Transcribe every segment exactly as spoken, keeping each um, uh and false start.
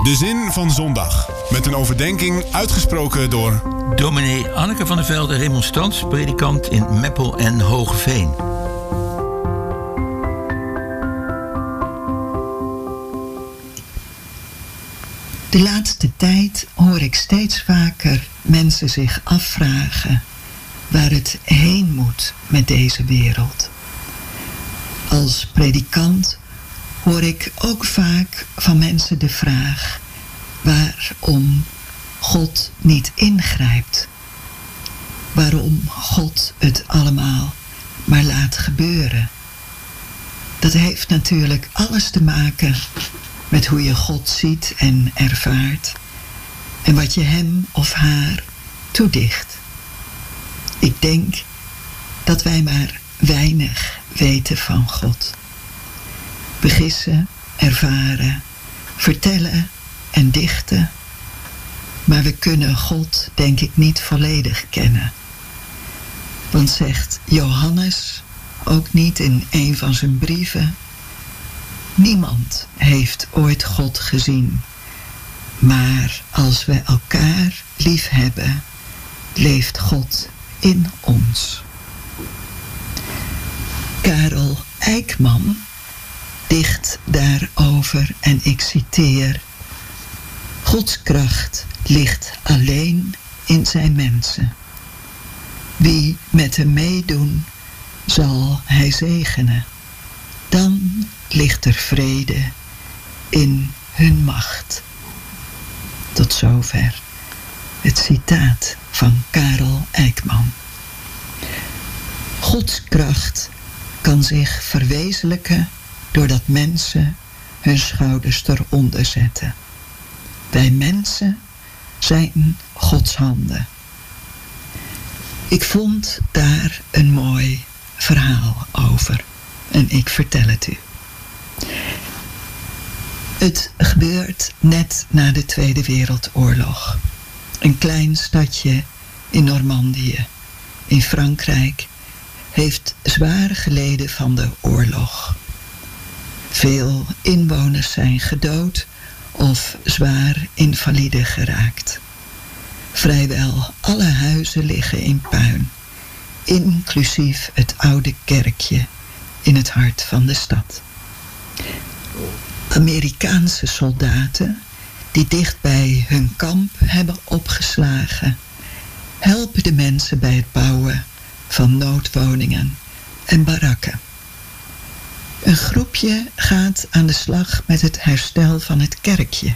De zin van zondag. Met een overdenking uitgesproken door dominee Anneke van der Velde, remonstrants, predikant in Meppel en Hoogeveen. De laatste tijd hoor ik steeds vaker mensen zich afvragen waar het heen moet met deze wereld. Als predikant hoor ik ook vaak van mensen de vraag waarom God niet ingrijpt. Waarom God het allemaal maar laat gebeuren. Dat heeft natuurlijk alles te maken met hoe je God ziet en ervaart en wat je hem of haar toedicht. Ik denk dat wij maar weinig weten van God. We gissen, ervaren, vertellen en dichten, maar we kunnen God denk ik niet volledig kennen. Want zegt Johannes ook niet in een van zijn brieven: niemand heeft ooit God gezien, maar als we elkaar lief hebben, leeft God in ons. Karel Eijkman dicht daarover en ik citeer: Gods kracht ligt alleen in zijn mensen. Wie met hem meedoen, zal hij zegenen. Dan ligt er vrede in hun macht. Tot zover het citaat van Karel Eijkman. Gods kracht kan zich verwezenlijken doordat mensen hun schouders eronder zetten. Wij mensen zijn Gods handen. Ik vond daar een mooi verhaal over en ik vertel het u. Het gebeurt net na de Tweede Wereldoorlog. Een klein stadje in Normandië, in Frankrijk, heeft zwaar geleden van de oorlog. Veel inwoners zijn gedood of zwaar invalide geraakt. Vrijwel alle huizen liggen in puin, inclusief het oude kerkje in het hart van de stad. Amerikaanse soldaten die dicht bij hun kamp hebben opgeslagen, helpen de mensen bij het bouwen van noodwoningen en barakken. Een groepje gaat aan de slag met het herstel van het kerkje.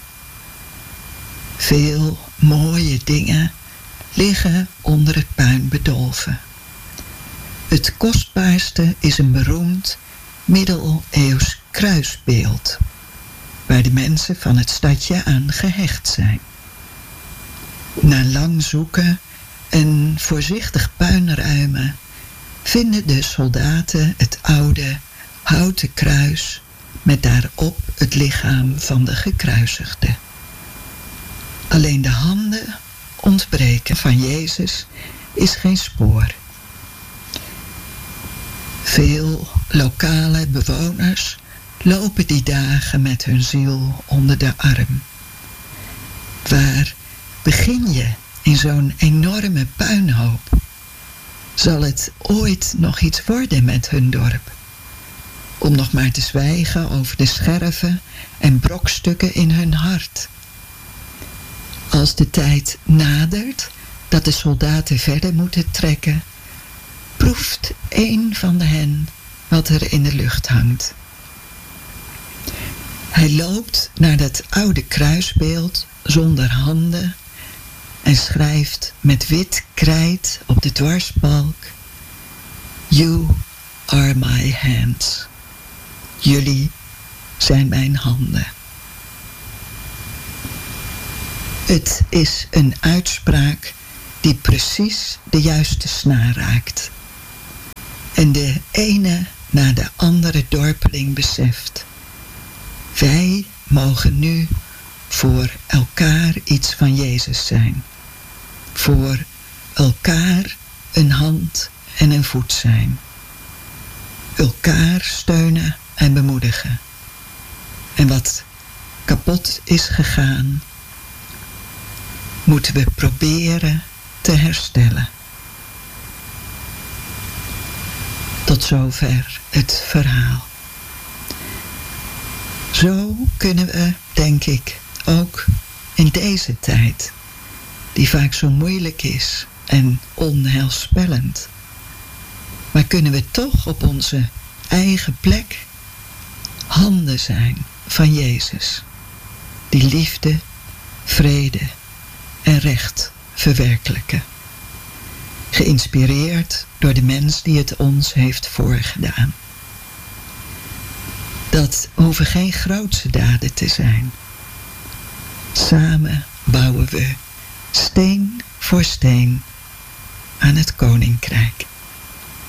Veel mooie dingen liggen onder het puin bedolven. Het kostbaarste is een beroemd middeleeuws kruisbeeld, waar de mensen van het stadje aan gehecht zijn. Na lang zoeken en voorzichtig puinruimen vinden de soldaten het oude houten kruis met daarop het lichaam van de gekruisigde. Alleen de handen ontbreken. Van Jezus is geen spoor. Veel lokale bewoners lopen die dagen met hun ziel onder de arm. Waar begin je in zo'n enorme puinhoop? Zal het ooit nog iets worden met hun dorp? Om nog maar te zwijgen over de scherven en brokstukken in hun hart. Als de tijd nadert dat de soldaten verder moeten trekken, proeft een van hen wat er in de lucht hangt. Hij loopt naar dat oude kruisbeeld zonder handen en schrijft met wit krijt op de dwarsbalk: You are my hands. Jullie zijn mijn handen. Het is een uitspraak die precies de juiste snaar raakt. En de ene na de andere dorpeling beseft: wij mogen nu voor elkaar iets van Jezus zijn. Voor elkaar een hand en een voet zijn. Elkaar steunen en bemoedigen. En wat kapot is gegaan, moeten we proberen te herstellen. Tot zover het verhaal. Zo kunnen we, denk ik, ook in deze tijd, die vaak zo moeilijk is en onheilspellend, maar kunnen we toch op onze eigen plek handen zijn van Jezus, die liefde, vrede en recht verwerkelijken. Geïnspireerd door de mens die het ons heeft voorgedaan. Dat hoeven geen grootse daden te zijn. Samen bouwen we steen voor steen aan het koninkrijk.